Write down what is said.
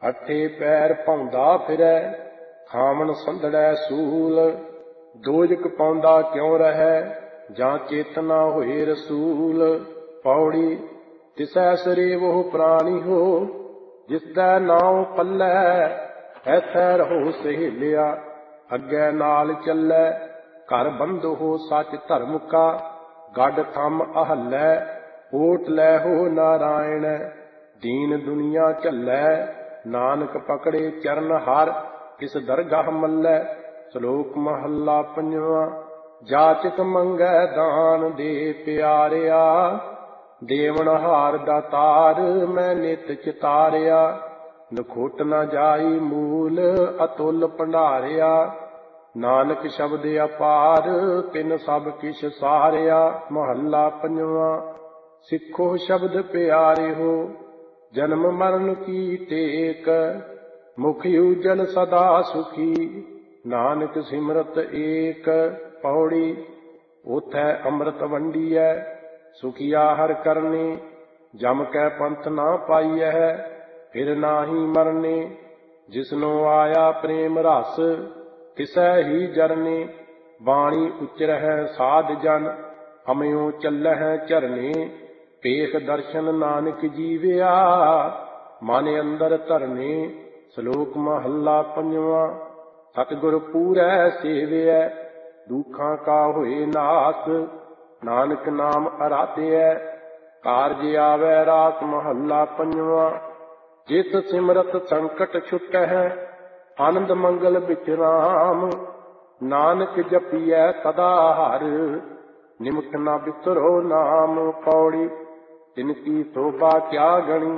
ਹੱਠੇ ਪੈਰ ਭੌਂਦਾ ਫਿਰੈ, ਖਾਵਣ ਸੰਧੜੈ ਸੂਲ। ਦੋਜਕ ਪਾਉਂਦਾ ਕਿਉਂ ਰਹੈ, ਜਾਂ ਚੇਤਨਾ ਹੋਏ ਰਸੂਲ। ਪੌੜੀ ਤਿਸੈ ਸਰੇਵਹੁ ਪ੍ਰਾਣੀ ਹੋ, ਜਿਸਦਾ ਨਾਉ ਪੱਲੈ। ਐਥੈ ਰਹੋ ਸਹੇਲਿਆ, ਅੱਗੇ ਨਾਲ ਚੱਲੈ। ਘਰ ਬੰਧੋ ਸੱਚ ਧਰਮ ਕਾ, ਗੱਡ ਥੰਮ ਅਹੱਲੈ। ਓਟ ਲੈ ਹੋ ਨਾਰਾਇਣ, ਦੀਨ ਦੁਨੀਆ ਝੱਲੈ। ਨਾਨਕ ਪਕੜੇ ਚਰਨ ਹਰ, ਕਿਸ ਦਰਗਾਹ ਮੱਲੈ। ਸ਼ਲੋਕ ਮਹੱਲਾ ਪੰਜਵਾਂ। ਜਾਚਕ ਮੰਗੈ ਦਾਨ ਦੇ ਪਿਆਰਿਆ, ਦੇਵਨਹਾਰ ਦਾਤਾਰ ਮੈਂ ਨਿਤ ਚਿਤਾਰਿਆ। ਨਖੁੱਟ ਨ ਜਾਈ ਮੂਲ, ਅਤੁੱਲ ਭੰਡਾਰਿਆ। ਨਾਨਕ ਸ਼ਬਦ ਅਪਾਰ, ਤਿਨ ਸਭ ਕਿਛ ਸਾਰਿਆ। ਮਹੱਲਾ ਪੰਜਵਾਂ। ਸਿੱਖੋ ਸ਼ਬਦ ਪਿਆਰਿਓ, ਜਨਮ ਮਰਨ ਕੀ ਟੇਕ। ਮੁਖ ਉਜਲ ਸਦਾ ਸੁਖੀ, ਨਾਨਕ ਸਿਮਰਤ ਏਕ। ਪੌੜੀ ਓਥੈ ਅੰਮ੍ਰਿਤ ਵੰਡੀਐ, ਸੁਖੀਆ ਹਰਿ ਕਰਨੇ। ਜਮ ਕੈ ਪੰਥ ਨਾ ਪਾਈਐ, ਫਿਰ ਨਾਹੀ ਮਰਨੇ। ਜਿਸਨੋ ਆਇਆ ਪ੍ਰੇਮ ਰਸ, ਤਿਸੈ ਹੀ ਜਰਨੇ। ਬਾਣੀ ਉਚਰਹਿ ਸਾਧ ਜਨ, ਹਮਿਓ ਚੱਲਹਿ ਝਰਨੇ। ਪੇਖ ਦਰਸ਼ਨ ਨਾਨਕ ਜੀਵਿਆ, ਮਨ ਅੰਦਰ ਧਰਨੇ। ਸ਼ਲੋਕ ਮਹੱਲਾ ਪੰਜਵਾਂ। ਸਤਿਗੁਰ ਪੂਰੈ ਸੇਵਿਐ, ਦੁਖਾਂ ਕਾ ਹੋਏ ਨਾਸ। ਨਾਨਕ ਨਾਮ ਅਰਾਧਿਐ, ਕਾਰਜ ਆਵੈ ਰਾਸ। ਮਹੱਲਾ ਪੰਜਵਾਂ। ਜਿਸ ਸਿਮਰਤ ਸੰਕਟ ਛੁਟਹਿ, ਆਨੰਦ ਮੰਗਲ ਵਿਚਰਾਮ। ਨਾਨਕ ਜਪੀਐ ਸਦਾ ਹਰ, ਨਿਮਖ ਨ ਬਿਸਰੋ ਨਾਮ। ਪੌੜੀ ਤਿਨ ਕੀ ਸੋਭਾ ਕਿਆ ਗਣੀ,